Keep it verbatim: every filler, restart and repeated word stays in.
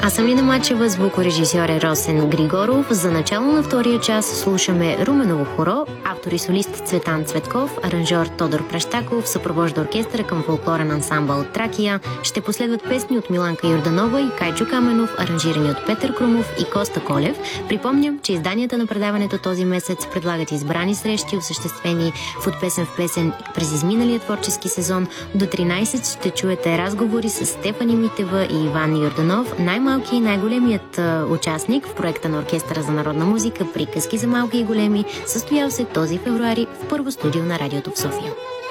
Аз съм Лина Мачева, звукорежисьор е Росен Григоров. За начало на втория час слушаме Руменово хоро, автор и солист Цветан Цветков, аранжьор Тодор Пращаков, съпровожда оркестъра към фолклорен ансамбъл от Тракия. Ще последват песни от Миланка Йорданова и Кайчо Каменов, аранжирани от Петър Крумов и Коста Колев. Припомням, че изданията на предаването този месец предлагат избрани срещи, осъществени в От песен в песен през изминалия творчески сезон. До тринайсет ще чуете разговори с Стефани Митева и Иван Йорданов, най-малкият и най-големият а, участник в проекта на Оркестъра за народна музика "Приказки за малки и големи", състоял се този февруари в първо студио на радиото в София.